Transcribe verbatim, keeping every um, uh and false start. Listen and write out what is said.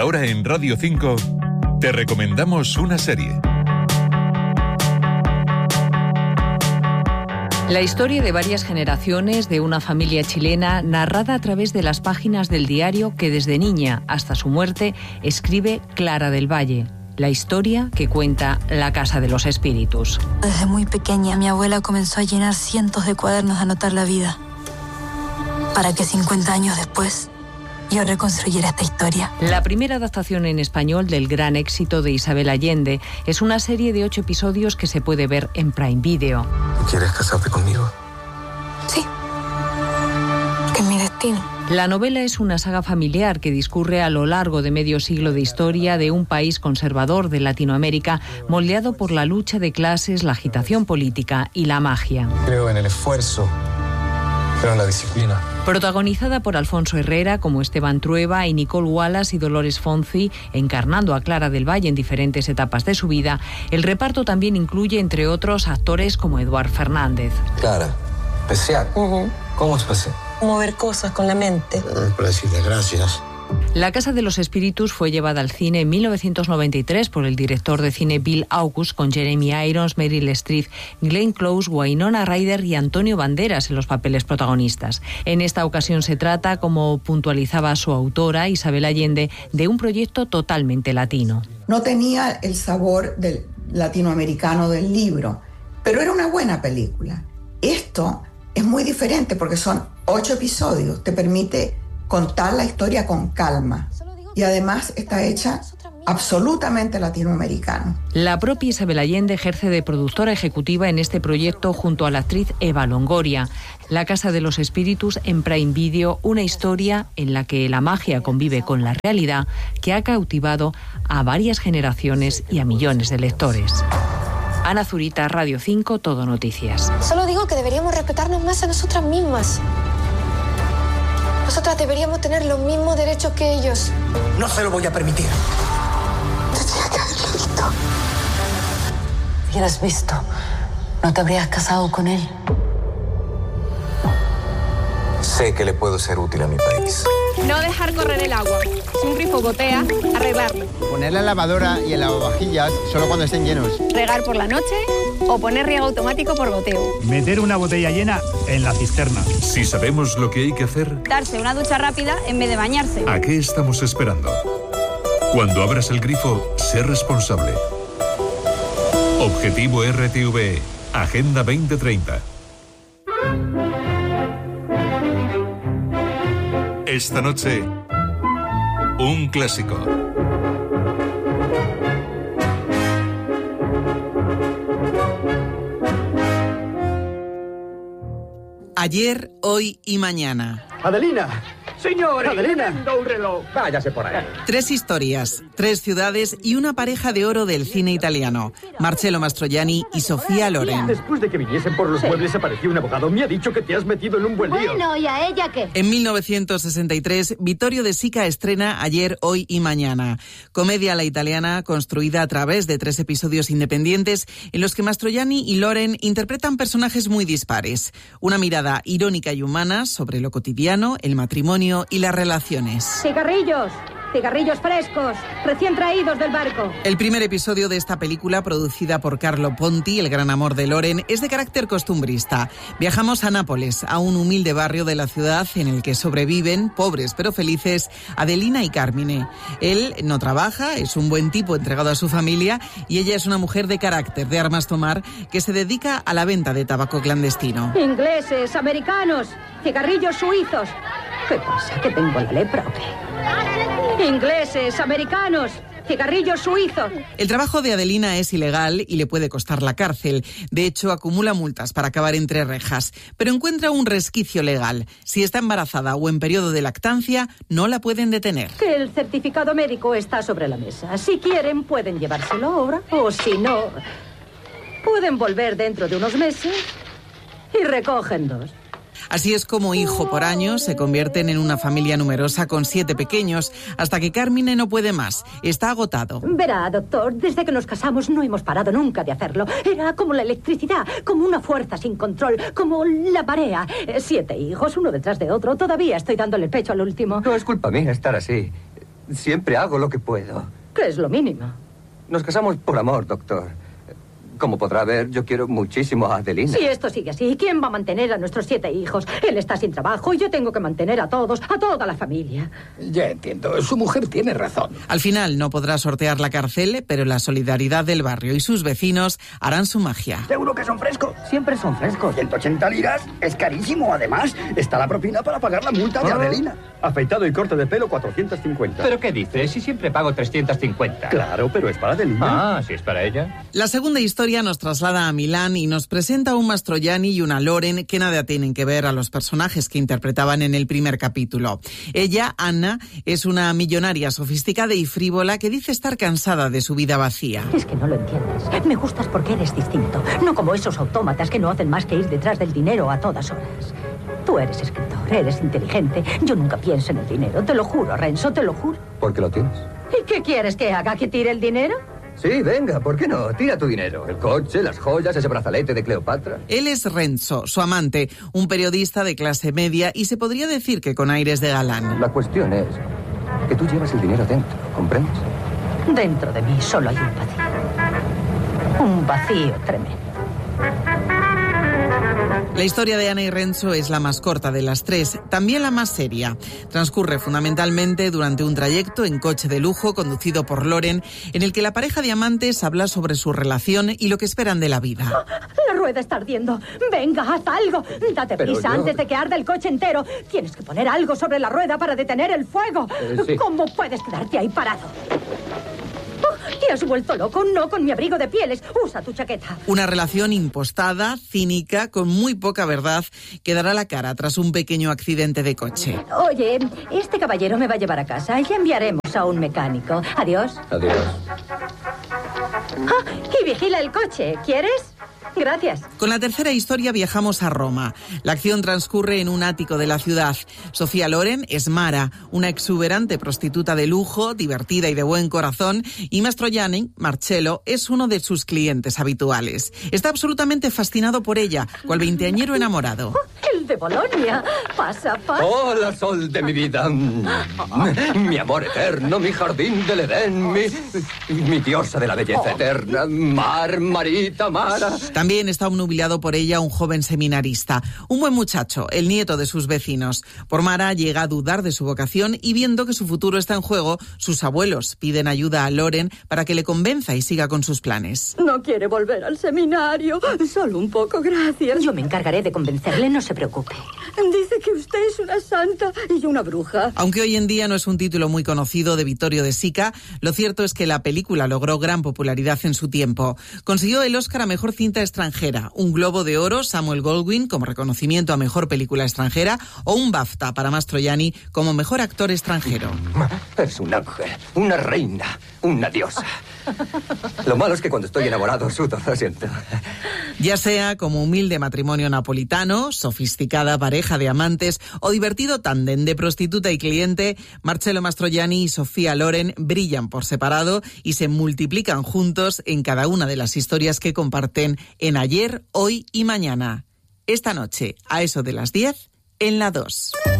ahora en Radio cinco te recomendamos una serie. La historia de varias generaciones de una familia chilena narrada a través de las páginas del diario que desde niña hasta su muerte escribe Clara del Valle. La historia que cuenta La Casa de los Espíritus. Desde muy pequeña mi abuela comenzó a llenar cientos de cuadernos de anotar la vida, para que cincuenta años después yo reconstruyera esta historia. La primera adaptación en español del gran éxito de Isabel Allende es una serie de ocho episodios que se puede ver en Prime Video. ¿Quieres casarte conmigo? Sí, que es mi destino. La novela es una saga familiar que discurre a lo largo de medio siglo de historia de un país conservador de Latinoamérica, moldeado por la lucha de clases, la agitación política y la magia. Creo en el esfuerzo, pero en la disciplina. Protagonizada por Alfonso Herrera como Esteban Trueba y Nicole Wallace y Dolores Fonzi, encarnando a Clara del Valle en diferentes etapas de su vida, el reparto también incluye, entre otros, actores como Eduard Fernández. Clara, especial. Uh-huh. ¿Cómo especial? Mover cosas con la mente. Eh, para decirle gracias. La Casa de los Espíritus fue llevada al cine en mil novecientos noventa y tres por el director de cine Bill August, con Jeremy Irons, Meryl Streep, Glenn Close, Winona Ryder y Antonio Banderas en los papeles protagonistas. En esta ocasión se trata, como puntualizaba su autora, Isabel Allende, de un proyecto totalmente latino. No tenía el sabor del latinoamericano del libro, pero era una buena película. Esto es muy diferente porque son ocho episodios, te permite contar la historia con calma y además está hecha absolutamente latinoamericano. La propia Isabel Allende ejerce de productora ejecutiva en este proyecto junto a la actriz Eva Longoria. La Casa de los Espíritus en Prime Video, una historia en la que la magia convive con la realidad, que ha cautivado a varias generaciones y a millones de lectores. Ana Zurita, Radio cinco, Todo Noticias. Solo digo que deberíamos respetarnos más a nosotras mismas. Nosotras deberíamos tener los mismos derechos que ellos. No se lo voy a permitir. Tendría que haberlo visto. Si hubieras visto, no te habrías casado con él. Sé que le puedo ser útil a mi país. No dejar correr el agua. Si un grifo gotea, arreglarlo. Poner la lavadora y el lavavajillas solo cuando estén llenos. Regar por la noche o poner riego automático por goteo. Meter una botella llena en la cisterna. Si sabemos lo que hay que hacer, Darse una ducha rápida en vez de bañarse. ¿a qué estamos esperando? Cuando abras el grifo, sé responsable. Objetivo R T V E, Agenda veinte treinta. Esta noche, un clásico. Ayer, hoy y mañana. Adelina. Señor, Adelina. un reloj. Váyase por ahí. Tres historias, tres ciudades y una pareja de oro del cine italiano. Marcello Mastroianni y Sofía Loren. Después de que viniesen por los sí. muebles apareció un abogado. Me ha dicho que te has metido en un buen lío. Bueno, ¿y a ella qué? En mil novecientos sesenta y tres, Vittorio De Sica estrena Ayer, hoy y mañana. Comedia a la italiana construida a través de tres episodios independientes en los que Mastroianni y Loren interpretan personajes muy dispares. Una mirada irónica y humana sobre lo cotidiano, el matrimonio y las relaciones. Cigarrillos, cigarrillos frescos, recién traídos del barco. El primer episodio de esta película, producida por Carlo Ponti, el gran amor de Loren, es de carácter costumbrista. Viajamos a Nápoles, a un humilde barrio de la ciudad en el que sobreviven, pobres pero felices, Adelina y Carmine. Él no trabaja, es un buen tipo entregado a su familia y ella es una mujer de carácter, de armas tomar, que se dedica a la venta de tabaco clandestino. Ingleses, americanos, cigarrillos suizos. ¿Qué pasa? ¿Que tengo la lepra o qué? Ingleses, americanos, cigarrillos suizos. El trabajo de Adelina es ilegal y le puede costar la cárcel. De hecho, acumula multas para acabar entre rejas. Pero encuentra un resquicio legal. Si está embarazada o en periodo de lactancia, no la pueden detener. Que el certificado médico está sobre la mesa. Si quieren, pueden llevárselo ahora. O si no, pueden volver dentro de unos meses y recogen dos. Así es como hijo por año se convierten en una familia numerosa con siete pequeños, hasta que Carmine no puede más. Está agotado. Verá, doctor, desde que nos casamos no hemos parado nunca de hacerlo. Era como la electricidad, como una fuerza sin control, como la marea. Siete hijos, uno detrás de otro. Todavía estoy dándole el pecho al último. No es culpa mía estar así. siempre hago lo que puedo. ¿Qué es lo mínimo? Nos casamos por amor, doctor. Como podrá ver, yo quiero muchísimo a Adelina. Si esto sigue así, ¿quién va a mantener a nuestros siete hijos? Él está sin trabajo y yo tengo que mantener a todos, a toda la familia. Ya entiendo, su mujer tiene razón. Al final no podrá sortear la cárcel, pero la solidaridad del barrio y sus vecinos harán su magia. ¿Seguro que son frescos? Siempre son frescos. ciento ochenta liras es carísimo. Además, está la propina para pagar la multa de Ah. Adelina. Afeitado y corte de pelo, cuatrocientos cincuenta. ¿Pero qué dices? Si siempre pago trescientos cincuenta. Claro, pero es para Adelina. Ah, si es para ella. La segunda historia nos traslada a Milán y nos presenta a un Mastroianni y una Loren que nada tienen que ver a los personajes que interpretaban en el primer capítulo. Ella, Anna, es una millonaria sofisticada y frívola que dice estar cansada de su vida vacía. Es que no lo entiendes. Me gustas porque eres distinto. No como esos autómatas que no hacen más que ir detrás del dinero a todas horas. Tú eres escritor, eres inteligente. Yo nunca pienso en el dinero. Te lo juro, Renzo, te lo juro. ¿Por qué lo tienes? ¿Y qué quieres que haga? ¿Que tire el dinero? Sí, venga, ¿por qué no? Tira tu dinero. El coche, las joyas, ese brazalete de Cleopatra. Él es Renzo, su amante, un periodista de clase media y se podría decir que con aires de galán. La cuestión es que tú llevas el dinero dentro, ¿comprendes? Dentro de mí solo hay un vacío. Un vacío tremendo. La historia de Anna y Renzo es la más corta de las tres, también la más seria. Transcurre fundamentalmente durante un trayecto en coche de lujo conducido por Loren, en el que la pareja de amantes habla sobre su relación y lo que esperan de la vida. La rueda está ardiendo. Venga, haz algo. Date Pero prisa yo- antes de que arda el coche entero. Tienes que poner algo sobre la rueda para detener el fuego. Eh, sí. ¿Cómo puedes quedarte ahí parado? Oh, te has vuelto loco, no con mi abrigo de pieles. Usa tu chaqueta. Una relación impostada, cínica, con muy poca verdad, que dará la cara tras un pequeño accidente de coche. Oye, este caballero me va a llevar a casa y enviaremos a un mecánico. Adiós. Adiós. Ah, y vigila el coche. ¿Quieres? Gracias. Con la tercera historia viajamos a Roma. La acción transcurre en un ático de la ciudad. Sofía Loren es Mara, una exuberante prostituta de lujo, divertida y de buen corazón, y Mastroianni, Marcello, es uno de sus clientes habituales. Está absolutamente fascinado por ella, cual veinteañero enamorado. El de Bolonia. Pasa, pasa. Hola, sol de mi vida. Mi amor eterno, mi jardín del Edén, mi, mi diosa de la belleza eterna. Mar, Marita, Mara. También está obnubilado por ella un joven seminarista, un buen muchacho, el nieto de sus vecinos. Por Mara llega a dudar de su vocación y viendo que su futuro está en juego, sus abuelos piden ayuda a Loren para que le convenza y siga con sus planes. No quiere volver al seminario. Solo un poco, gracias. Yo me encargaré de convencerle, no se preocupe. Dice que usted es una santa y yo una bruja. Aunque hoy en día no es un título muy conocido de Vittorio De Sica, lo cierto es que la película logró gran popularidad en su tiempo. Consiguió el Oscar a Mejor Cinta Extranjera, un Globo de Oro Samuel Goldwyn como reconocimiento a Mejor Película Extranjera o un BAFTA para Mastroianni como Mejor Actor Extranjero. Es un ángel, una reina, una diosa. Lo malo es que cuando estoy enamorado sudo, lo siento. Ya sea como humilde matrimonio napolitano, sofisticada pareja de amantes o divertido tándem de prostituta y cliente, Marcello Mastroianni y Sofía Loren brillan por separado y se multiplican juntos en cada una de las historias que comparten en Ayer, Hoy y Mañana. Esta noche, a eso de las diez, en la dos.